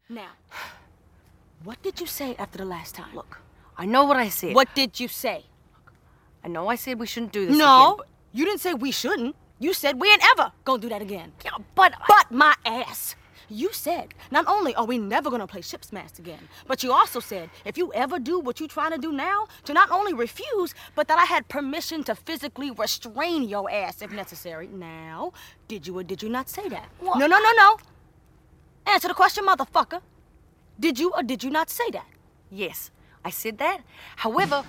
Now, what did you say after the last time? Look, I know what I said. What did you say? I know I said we shouldn't do this No, again, you didn't say we shouldn't. You said we ain't ever gonna do that again. Yeah, but my ass. You said, not only are we never gonna play ship smash again, but you also said, if you ever do what you're trying to do now, to not only refuse, but that I had permission to physically restrain your ass if necessary. Now, did you or did you not say that? What? No. Answer the question, motherfucker. Did you or did you not say that? Yes, I said that. However,